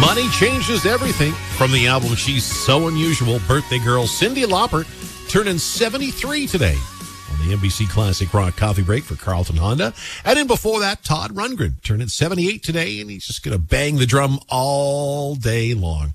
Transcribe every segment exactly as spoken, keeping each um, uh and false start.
Money changes everything. From the album She's So Unusual, birthday girl Cyndi Lauper turning seventy-three today. On the N B C Classic Rock Coffee Break for Carlton Honda. And then before that, Todd Rundgren turning seventy-eight today, and he's just going to bang the drum all day long.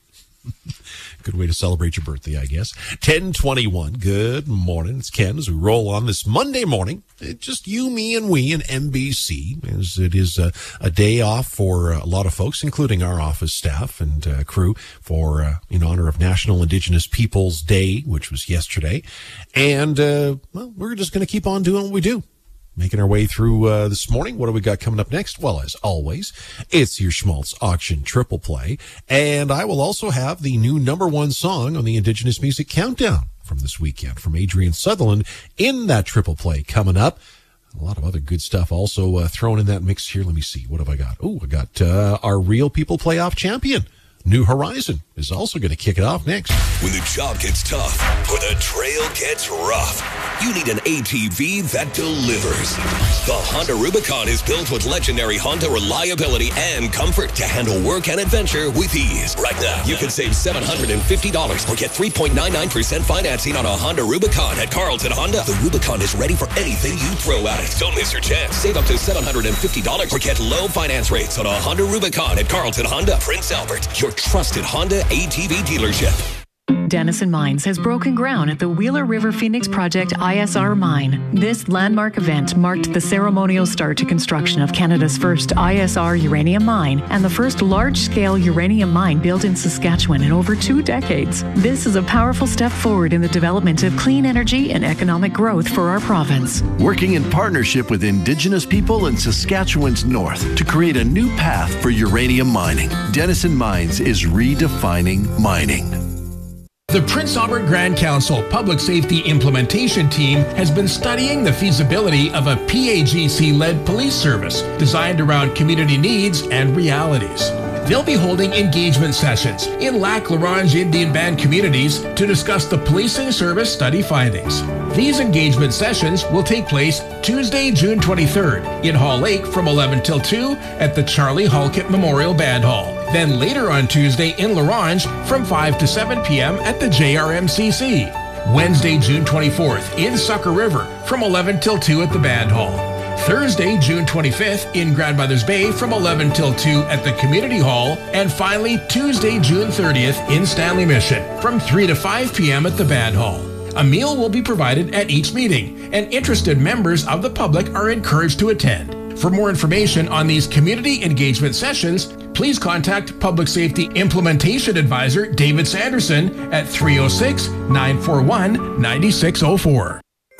Good way to celebrate your birthday, I guess. ten twenty-one. Good morning. It's Ken as we roll on this Monday morning. It's just you, me, and we and N B C, as it is a, a day off for a lot of folks, including our office staff and uh, crew, for uh, in honor of National Indigenous Peoples Day, which was yesterday. And, uh, well, we're just going to keep on doing what we do. Making our way through uh, this morning. What do we got coming up next? Well, as always, it's your Schmaltz Auction Triple Play. And I will also have the new number one song on the Indigenous Music Countdown from this weekend from Adrian Sutherland in that Triple Play coming up. A lot of other good stuff also uh, thrown in that mix here. Let me see. What have I got? Oh, I got uh, our Real People Playoff champion. New Horizon is also going to kick it off next. When the job gets tough or the trail gets rough, you need an A T V that delivers. The Honda Rubicon is built with legendary Honda reliability and comfort to handle work and adventure with ease. Right now, you can save seven hundred fifty dollars or get three point nine nine percent financing on a Honda Rubicon at Carlton Honda. The Rubicon is ready for anything you throw at it. Don't miss your chance. Save up to seven hundred fifty dollars or get low finance rates on a Honda Rubicon at Carlton Honda, Prince Albert, your trusted Honda A T V dealership. Denison Mines has broken ground at the Wheeler River Phoenix Project I S R mine. This landmark event marked the ceremonial start to construction of Canada's first I S R uranium mine and the first large-scale uranium mine built in Saskatchewan in over two decades. This is a powerful step forward in the development of clean energy and economic growth for our province. Working in partnership with Indigenous people in Saskatchewan's north to create a new path for uranium mining. Denison Mines is redefining mining. The Prince Albert Grand Council Public Safety Implementation Team has been studying the feasibility of a P A G C-led police service designed around community needs and realities. They'll be holding engagement sessions in Lac La Ronge Indian Band communities to discuss the policing service study findings. These engagement sessions will take place Tuesday, June twenty-third in Hall Lake from eleven till two at the Charlie Halkett Memorial Band Hall. Then later on Tuesday in La Ronge from five to seven p.m. at the J R M C C. Wednesday, June twenty-fourth in Sucker River from eleven till two at the Band Hall. Thursday, June twenty-fifth in Grandmother's Bay from eleven till two at the Community Hall. And finally, Tuesday, June thirtieth in Stanley Mission from three to five p.m. at the Band Hall. A meal will be provided at each meeting, and interested members of the public are encouraged to attend. For more information on these community engagement sessions, please contact Public Safety Implementation Advisor David Sanderson at three oh six, nine four one, nine six oh four.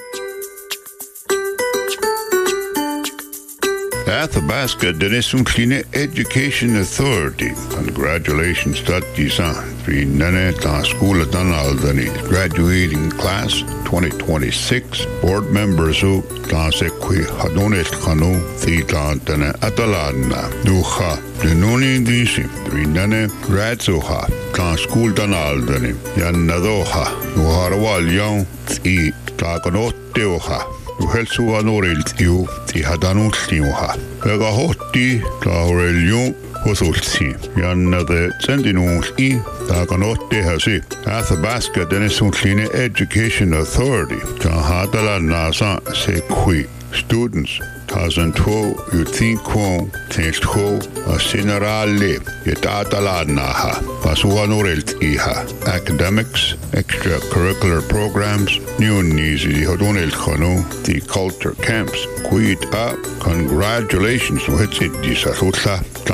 Athabasca Denison Clean Education Authority. Congratulations to Tisan. Nene ta school Aldani. Graduating class twenty twenty-six. Board members who ta sekwi hadonet kanu thita tane atalana. Duha. Denuni disi. Nene radzoha. Ta school Aldani. Yannadoha. Nuharwal yon. Ti ta kanotteoha. Uhelsuha noriltiu ti hadanultiuha. Ega hotti taurelju hosultsi. Janna de sendinulti takanotehasi. Athabasca Denison Clean Education Authority. Tahadala nasa sekwi. Students Tazanto Utinko Tensko Asinarale Yetatalanaha Pasuanurelt Iha Academics, extracurricular programs, new Nizi Hodonel Kano, the culture camps, Quit up, congratulations with it Disasutla